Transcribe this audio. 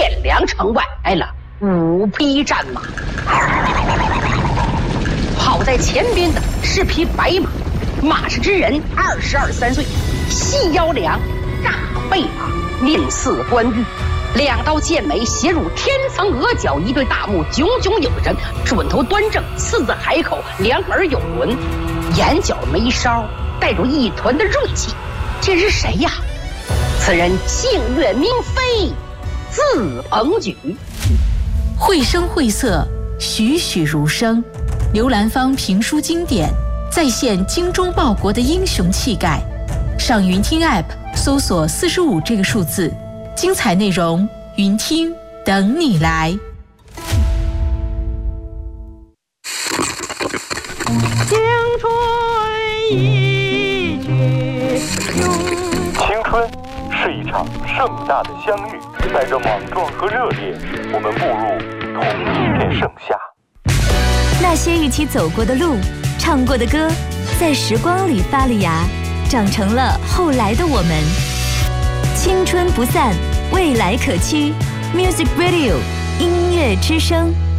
汴梁城外来了5匹战马。跑在前边的是匹白马，马氏之人22、3岁，细腰梁，大背马，面似冠玉，2刀剑眉斜入天层额角，一对大目炯炯有神，准头端正，刺字海口，两耳有轮，眼角眉梢带着一团的锐气。这是谁呀？此人姓岳名飞，字鹏举。 绘声绘色，栩栩如生，刘兰芳评书经典，再现精忠报国的英雄气概。上云听 App 搜索45这个数字，精彩内容云听等你来。 青春一去永。 青春是一场盛大的相遇，带着莽撞和热烈，我们步入同一片盛夏。 那些一起走过的路，唱过的歌，在时光里发了芽，长成了后来的我们。青春不散，未来可期。Music Radio 音乐之声。